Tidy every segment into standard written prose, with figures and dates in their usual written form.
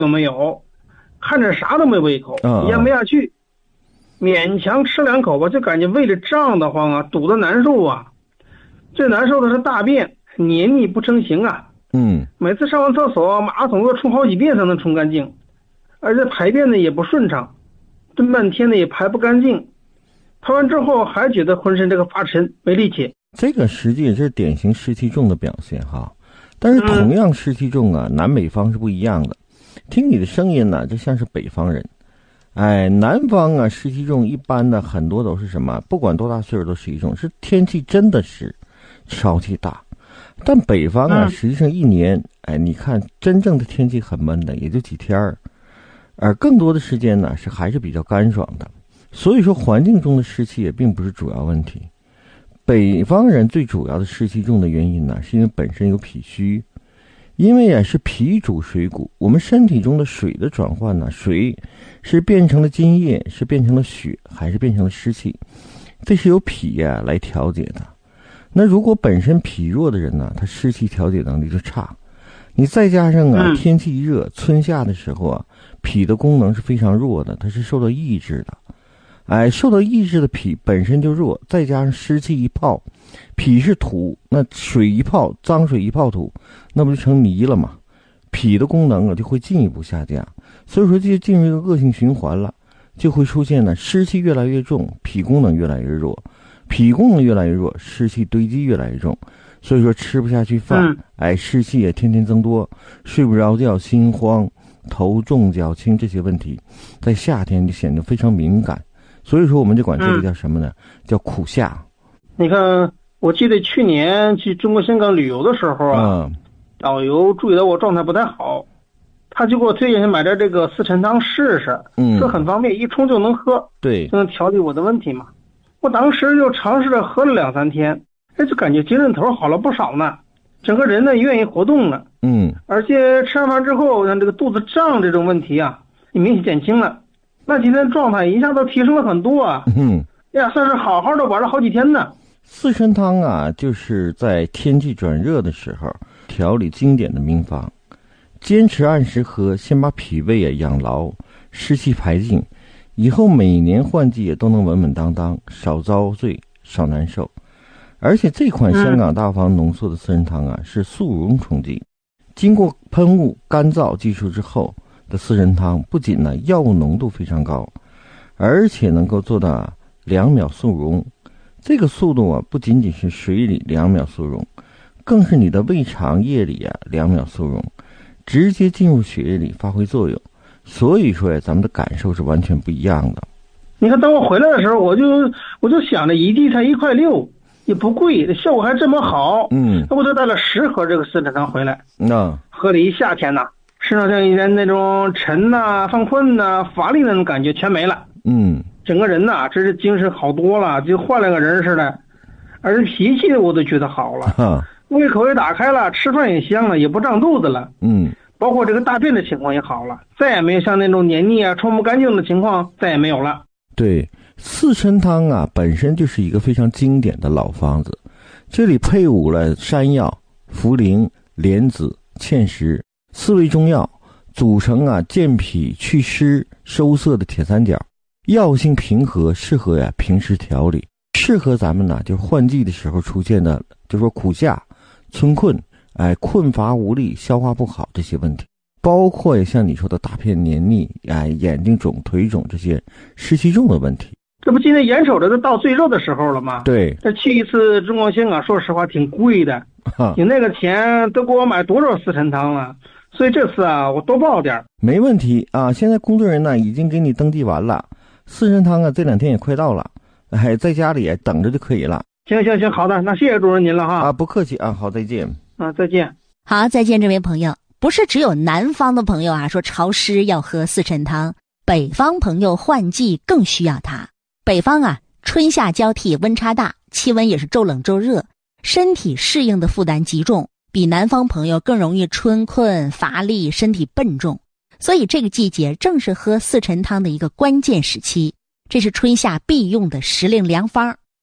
都没有，看着啥都没胃口，咽不下去，勉强吃2口吧，就感觉胃里胀得慌啊，堵得难受啊。最难受的是大便黏腻不成形啊。每次上完厕所，马桶要冲好几遍才能冲干净，而且排便呢也不顺畅，蹲半天呢也排不干净，排完之后还觉得浑身这个发沉没力气。 这个实际也是典型湿气重的表现哈。但是同样湿气重啊，南北方是不一样的。听你的声音呢，就像是北方人。南方啊湿气重，一般的很多都是什么？不管多大岁数都湿气重，是天气真的是潮气大。但北方啊，实际上一年，你看真正的天气很闷的，也就几天儿，而更多的时间呢还是比较干爽的。所以说，环境中的湿气也并不是主要问题。北方人最主要的湿气重的原因呢，是因为本身有脾虚，因为是脾主水谷，我们身体中的水的转换呢，水是变成了津液，是变成了血，还是变成了湿气，这是由脾来调节的。那如果本身脾弱的人呢，他湿气调节能力就差，你再加上天气一热，春夏的时候脾的功能是非常弱的，它是受到抑制的。受到抑制的脾本身就弱，再加上湿气一泡，脾是土，那水一泡，脏水一泡土，那不就成泥了吗？脾的功能就会进一步下降，所以说就进入一个恶性循环了，就会出现呢湿气越来越重，脾功能越来越弱，脾功能越来越弱，湿气堆积越来越重，所以说吃不下去饭，湿气也天天增多，睡不着觉，心慌、头重、脚轻这些问题，在夏天就显得非常敏感。所以说我们就管这个叫什么呢？叫苦夏。 你看，我记得去年去中国香港旅游的时候导游注意到我状态不太好，他就给我推荐买点这个四陈汤试试，说很方便，一冲就能喝， 对， 就能调理我的问题嘛。我当时就尝试着喝了2-3天，就感觉精神头好了不少呢，整个人呢愿意活动了，而且吃完饭之后，像这个肚子胀这种问题也明显减轻了。那今天状态一下都提升了很多啊！算是好好的玩了好几天呢。 四陈汤就是在天气转热的时候调理经典的名方，坚持按时喝，先把脾胃养牢，湿气排尽，以后每年换季也都能稳稳当当，少遭罪，少难受。而且这款香港大方浓缩的四陈汤是速溶冲剂，经过喷雾干燥技术之后的四陈汤，不仅呢药物浓度非常高，而且能够做到2秒速溶。这个速度不仅仅是水里2秒速溶，更是你的胃肠液里2秒速溶，直接进入血液里发挥作用。所以说咱们的感受是完全不一样的。 你看，当我回来的时候，我就想着一剂才1.6块，也不贵，效果还这么好。那我就带了10盒这个四陈汤回来，喝了一夏天呢。身上像以前那种沉犯困乏力那种感觉全没了，整个人真是精神好多了，就换了个人似的，而且脾气我都觉得好了，胃口也打开了，吃饭也香了，也不胀肚子了，包括这个大便的情况也好了，再也没有像那种黏腻冲不干净的情况再也没有了。 对，四陈汤本身就是一个非常经典的老方子，这里配伍了山药、茯苓、莲子、芡实4味中药，组成健脾祛湿收涩的铁三角，药性平和，适合平时调理，适合咱们就是换季的时候出现的，就是说苦夏、春困，困乏无力、消化不好这些问题，包括也像你说的大便黏腻，眼睛肿、腿肿这些湿气重的问题。 这不今年眼瞅着都到最热的时候了吗？ 对， 这去一次中国香港，说实话挺贵的，你那个钱都给我买多少四陈汤了？所以这次我多报点。 没问题现在工作人员已经给你登记完了，四陈汤这2天也快到了，在家里等着就可以了。 行，好的，那谢谢主任您了哈。 不客气好，再见。 再见。 好，再见，这位朋友。不是只有南方的朋友说潮湿要喝四陈汤，北方朋友换季更需要它。北方春夏交替，温差大，气温也是骤冷骤热，身体适应的负担极重，比南方朋友更容易春困乏力，身体笨重。所以这个季节正是喝四陈汤的一个关键时期，这是春夏必用的时令良方。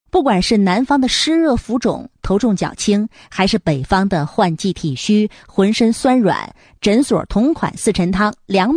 不管是南方的湿热浮肿、头重脚轻，还是北方的换季体虚、浑身酸软，诊所同款四陈汤2